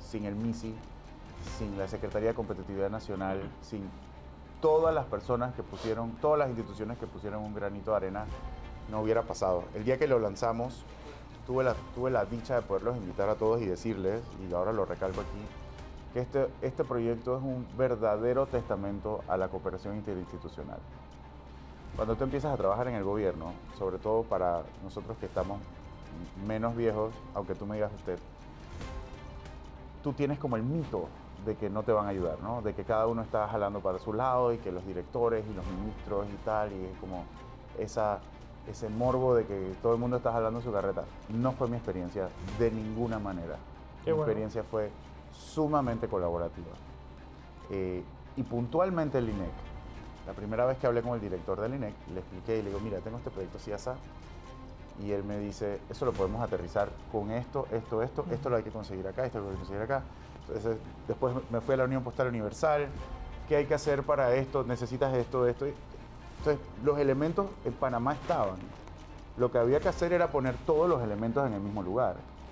sin el MISI, sin la Secretaría de Competitividad Nacional, sin todas las personas que pusieron, todas las instituciones que pusieron un granito de arena, no hubiera pasado. El día que lo lanzamos, tuve la dicha de poderlos invitar a todos y decirles, y ahora lo recalco aquí, que este proyecto es un verdadero testamento a la cooperación interinstitucional. Cuando tú empiezas a trabajar en el gobierno, sobre todo para nosotros que estamos menos viejos, aunque tú me digas usted, tú tienes como el mito de que no te van a ayudar, ¿no? De que cada uno está jalando para su lado y que los directores y los ministros y tal, y es como ese morbo de que todo el mundo está jalando su carreta. No fue mi experiencia de ninguna manera. Mi experiencia fue sumamente colaborativa. Y puntualmente el INEC, la primera vez que hablé con el director del INEC, le expliqué y le digo, mira, tengo este proyecto CIASA, y él me dice, eso lo podemos aterrizar con esto lo hay que conseguir acá, esto lo hay que conseguir acá. Entonces, después me fui a la Unión Postal Universal, ¿qué hay que hacer para esto? Necesitas esto. Entonces, los elementos en Panamá estaban. Lo que había que hacer era poner todos los elementos en el mismo lugar.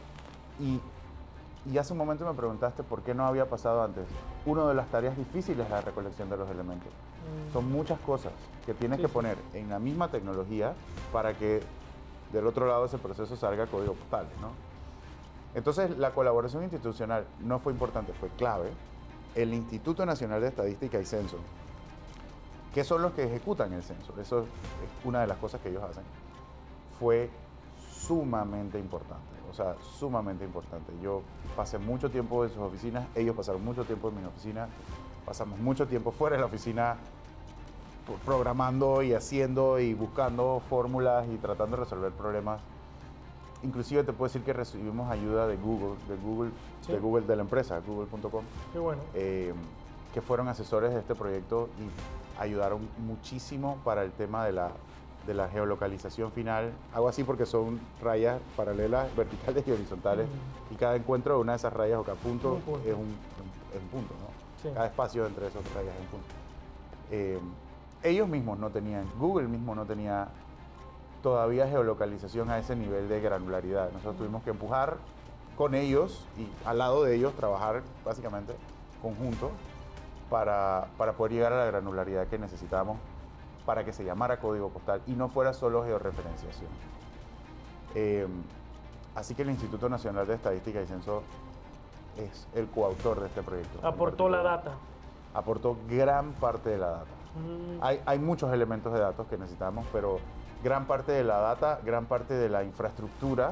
Y hace un momento me preguntaste por qué no había pasado antes. Una de las tareas difíciles es la recolección de los elementos. Son muchas cosas que tienes que poner en la misma tecnología para que del otro lado de ese proceso salga código postal, ¿no? Entonces, la colaboración institucional no fue importante, fue clave. El Instituto Nacional de Estadística y Censo, que son los que ejecutan el censo, eso es una de las cosas que ellos hacen, fue sumamente importante, o sea, sumamente importante. Yo pasé mucho tiempo en sus oficinas, ellos pasaron mucho tiempo en mi oficina, pasamos mucho tiempo fuera de la oficina programando y haciendo y buscando fórmulas y tratando de resolver problemas. Inclusive te puedo decir que recibimos ayuda de Google, de la empresa, google.com. Qué bueno. Que fueron asesores de este proyecto y ayudaron muchísimo para el tema de la geolocalización final. Hago así porque son rayas paralelas, verticales y horizontales, y cada encuentro de una de esas rayas o cada punto es un punto, ¿no? Sí. Cada espacio entre esas rayas es un punto. Ellos mismos no tenían, Google mismo no tenía todavía geolocalización a ese nivel de granularidad. Nosotros tuvimos que empujar con ellos y al lado de ellos trabajar básicamente conjunto para poder llegar a la granularidad que necesitábamos para que se llamara código postal y no fuera solo georreferenciación. Así que el Instituto Nacional de Estadística y Censo es el coautor de este proyecto. Aportó la data. Aportó gran parte de la data. Hay muchos elementos de datos que necesitamos, pero gran parte de la data, gran parte de la infraestructura.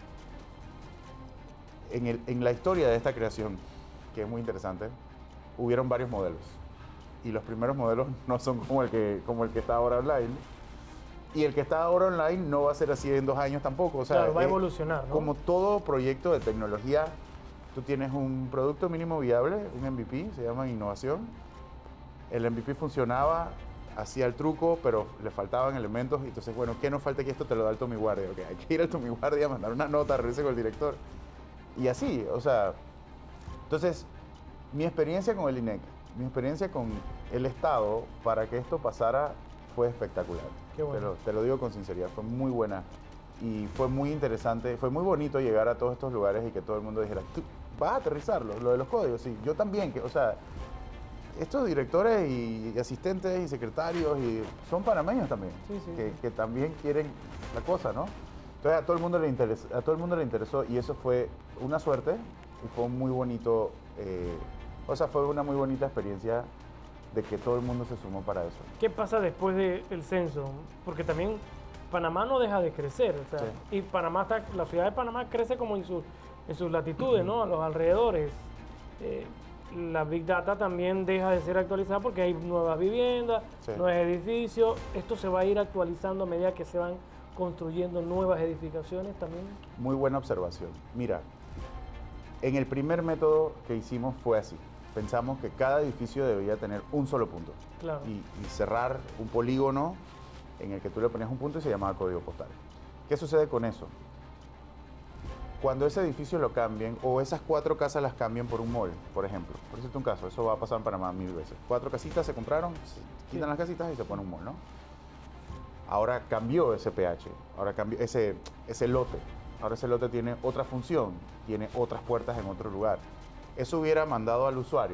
En la historia de esta creación, que es muy interesante, hubieron varios modelos. Y los primeros modelos no son como el que está ahora online. Y el que está ahora online no va a ser así en 2 años tampoco. O sea, claro, va a evolucionar, ¿no? Como todo proyecto de tecnología, tú tienes un producto mínimo viable, un MVP, se llama innovación. El MVP funcionaba, hacía el truco, pero le faltaban elementos. Y entonces, bueno, ¿qué nos falta aquí? Esto te lo da el Tomiguardia. Okay, hay que ir al Tomiguardia, mandar una nota, reunirse con el director. Y así, o sea, entonces, mi experiencia con el INEC, mi experiencia con el Estado para que esto pasara fue espectacular. Qué bueno. Te lo digo con sinceridad, fue muy buena y fue muy interesante, fue muy bonito llegar a todos estos lugares y que todo el mundo dijera, tú vas a aterrizarlo, lo de los códigos, sí, yo también, o sea, estos directores y asistentes y secretarios son panameños también, sí. Que también quieren la cosa, ¿no? Entonces a todo el mundo le interesó y eso fue una suerte y fue muy bonito, fue una muy bonita experiencia de que todo el mundo se sumó para eso. ¿Qué pasa después del censo? Porque también Panamá no deja de crecer, o sea, sí. Y Panamá la ciudad de Panamá crece como en sus latitudes, ¿no? A los alrededores. La Big Data también deja de ser actualizada porque hay nuevas viviendas, sí. Nuevos edificios. Esto se va a ir actualizando a medida que se van construyendo nuevas edificaciones también. Muy buena observación. Mira, en el primer método que hicimos fue así. Pensamos que cada edificio debía tener un solo punto. Claro. Y cerrar un polígono en el que tú le ponías un punto y se llamaba código postal. ¿Qué sucede con eso? Cuando ese edificio lo cambien o esas 4 casas las cambien por un mall, por ejemplo, por decirte un caso, eso va a pasar en Panamá 1000 veces. 4 casitas se compraron, se quitan las casitas y se pone un mall, ¿no? Ahora cambió ese pH, ahora cambió ese lote. Ahora ese lote tiene otra función, tiene otras puertas en otro lugar. eso hubiera mandado al usuario